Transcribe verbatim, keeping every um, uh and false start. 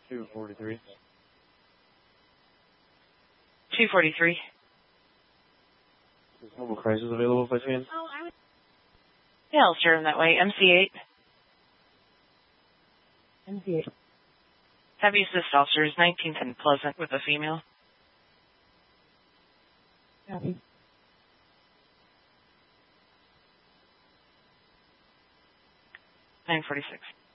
two forty-three. two forty-three. Is mobile crisis available by chance? Oh, I would... Yeah, I'll steer him that way. M C eight. M C eight. Heavy assist officers, nineteenth and Pleasant with a female. Copy. nine forty-six.